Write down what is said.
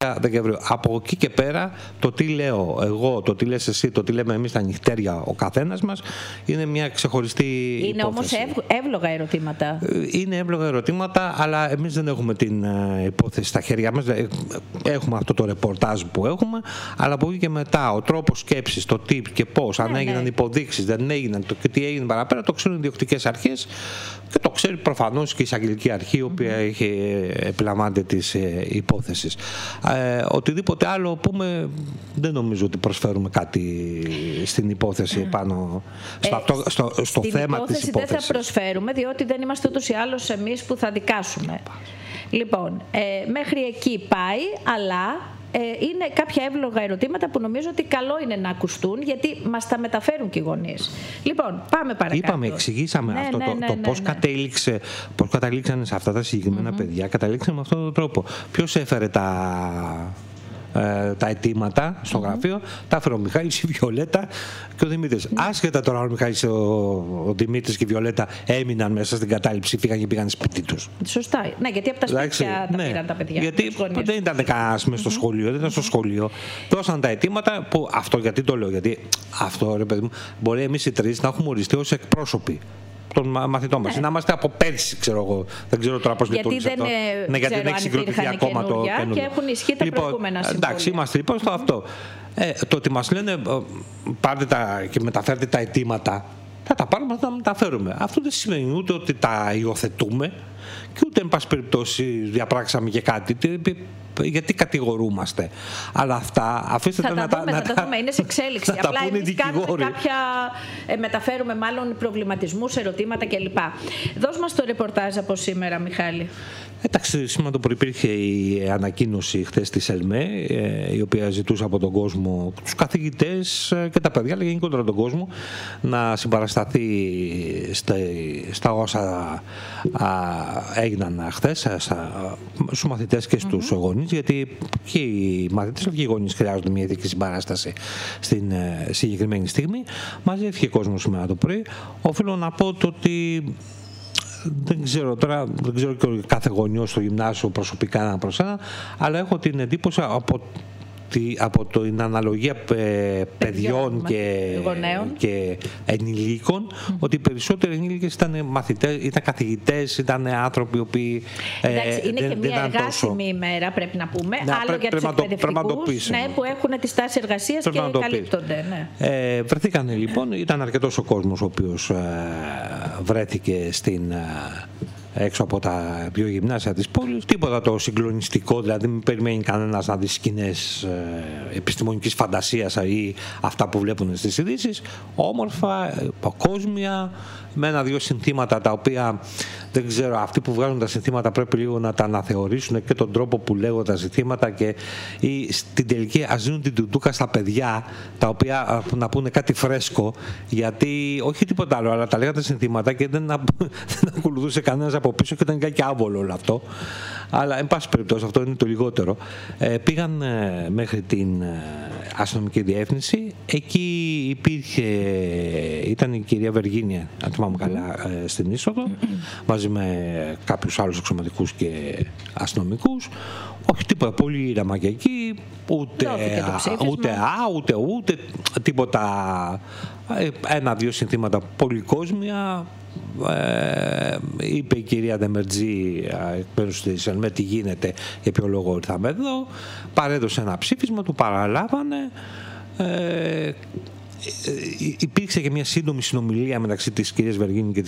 Δεκεμβρίου. Από εκεί και πέρα, το τι λέω εγώ, το τι λες εσύ, το τι λέμε εμείς τα νυχτέρια, ο καθένας μας, είναι μια ξεχωριστή υπόθεση. Είναι όμως εύλογα ερωτήματα. Είναι εύλογα ερωτήματα, αλλά εμείς δεν έχουμε την υπόθεση στα χέρια μας. Έχουμε αυτό το ρεπορτάζ που έχουμε, αλλά από εκεί και μετά ο τρόπος σκέψης, το τι και πώς, αν έγιναν υποδείξεις, δεν έγιναν, και τι έγινε παραπέρα, το ξέρουν οι διοκτικές αρχές και το ξέρει προφανώς και η εισαγγελική αρχή, η οποία επιλαμβάνεται της υπόθεσης. Οτιδήποτε άλλο πούμε, δεν νομίζω ότι προσφέρουμε κάτι στην υπόθεση πάνω στο θέμα της υπόθεσης. Δεν θα προσφέρουμε, διότι δεν είμαστε ούτως ή άλλως εμείς που θα δικάσουμε. Λοιπόν, μέχρι εκεί πάει, αλλά είναι κάποια εύλογα ερωτήματα που νομίζω ότι καλό είναι να ακουστούν, γιατί μας τα μεταφέρουν και οι γονείς. Λοιπόν, πάμε παρακάτω. Είπαμε, εξηγήσαμε αυτό το πώς καταλήξανε σε αυτά τα συγκεκριμένα παιδιά. Καταλήξαμε με αυτόν τον τρόπο. Ποιος έφερε τα αιτήματα στο γραφείο, τα έφερε ο Μιχάλης, η Βιολέτα και ο Δημήτρης. Άσχετα τώρα ο Μιχάλης, ο Δημήτρης και η Βιολέτα έμειναν μέσα στην κατάληψη, φύγαν και πήγαν σπίτι τους. Σωστά. Ναι, γιατί από τα σπίτια τα πήραν τα παιδιά. Γιατί δεν ήταν κανένας μέσα στο σχολείο, δεν ήταν στο σχολείο. Δώσαν τα αιτήματα που. Αυτό γιατί το λέω, γιατί αυτό, ρε παιδί μου, μπορεί εμείς οι τρεις να έχουμε οριστεί ως εκπρόσωποι των μαθητών μας. Να είμαστε από πέρσι, ξέρω εγώ. Δεν ξέρω τώρα πώς λειτουργήσε αυτό. Γιατί δεν έχει συγκροτηθεί ακόμα το καινούργιο. Και έχουν ισχύει τα προηγούμενα συμβόλαια. Εντάξει, είμαστε λοιπόν στο αυτό. Το ότι μας λένε πάρτε και μεταφέρετε τα αιτήματα, θα τα πάρουμε, θα τα μεταφέρουμε. Αυτό δεν σημαίνει ούτε ότι τα υιοθετούμε και ούτε, εν πάση περιπτώσει, διαπράξαμε και κάτι. Γιατί κατηγορούμαστε. Αλλά αυτά αφήστε θα τα δούμε, είναι σε εξέλιξη. Απλά εμείς κάνουμε μεταφέρουμε μάλλον προβληματισμούς, ερωτήματα κλπ. Δώσ' μας το ρεπορτάζ από σήμερα, Μιχάλη. Εντάξει, σήμερα το πρωί υπήρχε η ανακοίνωση χθες της ΕΛΜΕ, η οποία ζητούσε από τον κόσμο, τους καθηγητές και τα παιδιά, αλλά γενικότερα τον κόσμο, να συμπαρασταθεί στα όσα έγιναν χθες στους μαθητές και στους γονείς, γιατί και οι μαθητές και οι γονείς χρειάζονται μια ειδική συμπαράσταση στην συγκεκριμένη στιγμή. Μαζεύτηκε κόσμο σήμερα το πρωί. Οφείλω να πω ότι δεν ξέρω τώρα, δεν ξέρω και κάθε γονιό στο γυμνάσιο προσωπικά ένα προς ένα, αλλά έχω την εντύπωση από την αναλογία παιδιών και ενηλίκων, ότι οι περισσότεροι ενήλικες ήταν μαθητές, ήταν καθηγητές, ήταν άνθρωποι οι οποίοι είναι και μια εργάσιμη ημέρα, πρέπει να πούμε, άλλο για τους εκπαιδευτικούς που έχουν τη στάση εργασίας και καλύπτονται. Βρεθήκανε λοιπόν, ήταν αρκετός ο κόσμος ο οποίος βρέθηκε έξω από τα δύο γυμνάσια της πόλης. Τίποτα το συγκλονιστικό, δηλαδή μην περιμένει κανένας να δει σκηνές επιστημονικής φαντασίας ή αυτά που βλέπουν στις ειδήσεις. Όμορφα, παγκόσμια, με ένα-δύο συνθήματα τα οποία δεν ξέρω, αυτοί που βγάζουν τα συνθήματα πρέπει λίγο να τα αναθεωρήσουν και τον τρόπο που λέγονται τα συνθήματα και στην τελική ας δίνουν την τουντούκα στα παιδιά, τα οποία να πούνε κάτι φρέσκο, γιατί όχι τίποτα άλλο, αλλά τα λέγανε τα συνθήματα και δεν ακολουθούσε κανένας από πίσω και ήταν κάτι άβολο όλο αυτό. Αλλά εν πάση περιπτώσει αυτό είναι το λιγότερο. Πήγαν μέχρι την αστυνομική διεύθυνση. Εκεί ήταν η κυρία Βεργίνια, αν θυμάμαι καλά, στην είσοδο, μαζί με κάποιους άλλους αξιωματικούς και αστυνομικούς. Όχι τίποτα, πολύ ήρεμα και εκεί, ούτε τίποτα. Ένα-δύο συνθήματα πολυκόσμια. Είπε η κυρία Δεμερτζή εκ μέρους της ΕΛΜΕ τι γίνεται, για ποιο λόγο ήρθαμε εδώ, παρέδωσε ένα ψήφισμα, του παραλάβανε. Υπήρξε και μια σύντομη συνομιλία μεταξύ της κυρίας Βεργίνη και